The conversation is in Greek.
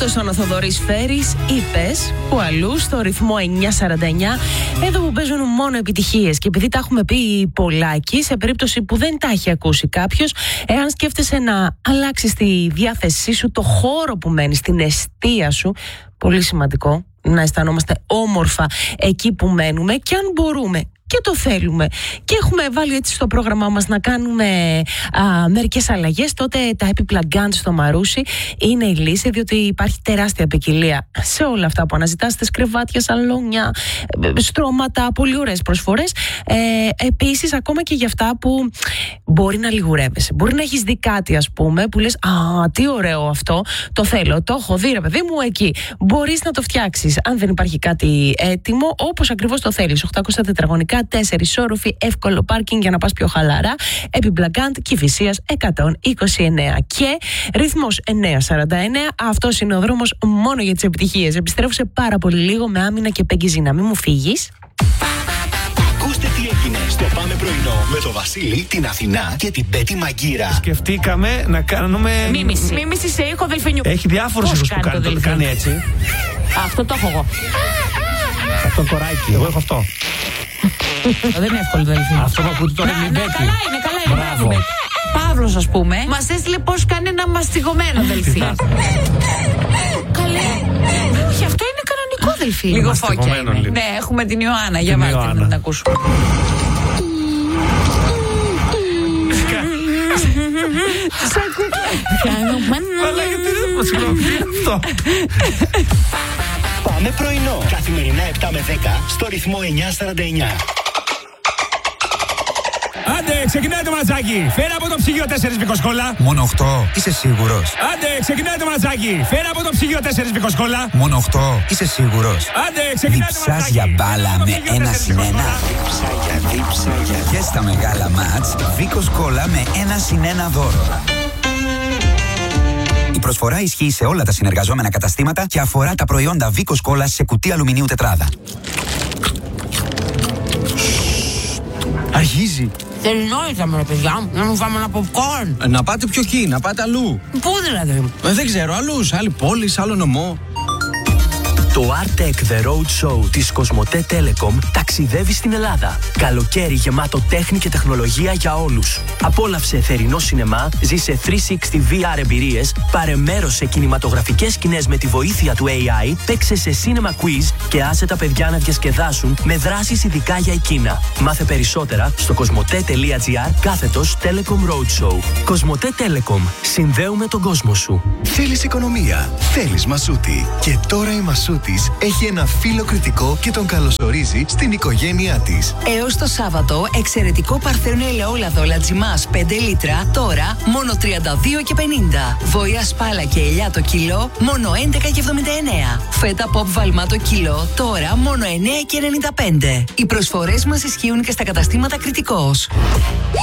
Αυτός ήταν ο Θοδωρής Φέρης, είπες, που αλλού στο ρυθμό 949, εδώ που παίζουν μόνο επιτυχίες. Και επειδή τα έχουμε πει πολλάκι, σε περίπτωση που δεν τα έχει ακούσει κάποιος, εάν σκέφτεσαι να αλλάξεις τη διάθεσή σου, το χώρο που μένεις, την εστία σου, πολύ σημαντικό να αισθανόμαστε όμορφα εκεί που μένουμε, και αν μπορούμε και το θέλουμε και έχουμε βάλει έτσι στο πρόγραμμά μας να κάνουμε μερικές αλλαγές, τότε τα έπιπλα Gant στο Μαρούσι είναι η λύση, διότι υπάρχει τεράστια ποικιλία σε όλα αυτά που αναζητάτε, κρεβάτια, σαλόνια, στρώματα, πολύ ωραίες προσφορές. Επίσης, ακόμα και για αυτά που μπορεί να λιγουρεύεσαι, μπορεί να έχεις δει κάτι, ας πούμε, που λες τι ωραίο αυτό, το θέλω, το έχω δει, ρε παιδί μου, εκεί. Μπορείς να το φτιάξεις αν δεν υπάρχει κάτι έτοιμο, όπως ακριβώς το θέλεις. 800 τετραγωνικά, 4 όροφοι, εύκολο πάρκινγκ για να πας πιο χαλαρά. Έπιπλα Gant, Κηφισίας 129 και ρυθμός 949. Αυτός είναι ο δρόμος μόνο για τις επιτυχίες. Επιστρέφω σε πάρα πολύ λίγο με Άμυνα και Πέγγιζίνα. Μην μου φύγεις. Ακούστε τι έγινε στο Πάμε Πρωινό με το Βασίλη, την Αθηνά και την Πέτη Μαγκύρα. Σκεφτήκαμε να κάνουμε Μίμηση σε ήχο δελφινιού. Έχει διάφορους ήχους που κάνει έτσι. Αυτό το έχω εγώ. Αυτό κοράκι, εγώ έχω αυτό. Δεν είναι εύκολο το δελφίνι. Αυτό που ακούτε τώρα είναι η Μπέτη. Καλά είναι. Μπράβο. Παύλος, ας πούμε, μας έστειλε πώς κάνει ένα μαστιγωμένο δελφίνι. Καλέ. Όχι, αυτό είναι κανονικό δελφίνι. Λίγο φώκια είναι. Ναι, έχουμε την Ιωάννα. Για βάλτε να την ακούσουμε. Αλλά γιατί δεν μας συγγνώμη αυτό. Πάμε Πρωινό. Καθημερινά 7 με 10 στο ρυθμό 949. Άντε, ξεκινάει το ματσάκι. Φέρα από το ψυγείο 4 βικοσκόλα. Μόνο 8. Είσαι σίγουρος? Άντε, ξεκινάει το ματσάκι. Φέρα από το ψυγείο 4 βικοσκόλα. Μόνο 8. Είσαι σίγουρος? Άντε, ξεκινάει το ματσάκι. Διψάς για μπάλα με 1-1. Δίψα για. Και στα μεγάλα μάτς, Βίκοσκόλα με 1-1 δώρο. Η προσφορά ισχύει σε όλα τα συνεργαζόμενα καταστήματα και αφορά τα προϊόντα Βίκοσκόλα σε κουτί αλουμινίου τετράδα. Αρχίζει. Δεν νόητα ρε παιδιά, να μου φάμε ένα popcorn. Να πάτε πιο εκεί, να πάτε αλλού. Πού δηλαδή? Δεν ξέρω, αλλού, σε άλλη πόλη, σε άλλο νομό. Το Artec The Road Show της Κοσμοτέ Telecom ταξιδεύει στην Ελλάδα. Καλοκαίρι γεμάτο τέχνη και τεχνολογία για όλους. Απόλαυσε θερινό σινεμά, ζήσε 360 VR εμπειρίες, πάρε μέρος σε κινηματογραφικές σκηνές με τη βοήθεια του AI, παίξε σε cinema quiz και άσε τα παιδιά να διασκεδάσουν με δράσεις ειδικά για εκείνα. Μάθε περισσότερα στο κοσμοτέ.gr/Telecom Roadshow. Κοσμοτέ Telecom. Συνδέουμε τον κόσμο σου. Θέλεις οικονομία, θέλεις Μασούτη. Και τώρα η Μασούτης έχει ένα φίλο κριτικό και τον καλωσορίζει στην οικογένειά της. Έως το Σάββατο, εξαιρετικό παρθένο ελαιόλαδο Λατζιμάς 5 λίτρα, τώρα μόνο 32,50. Βοήα σπάλα και ελιά το κιλό, μόνο 11,79. Φέτα pop βαλμά το κιλό, τώρα μόνο 9,95. Οι προσφορές μας ισχύουν και στα καταστήματα Κριτικός.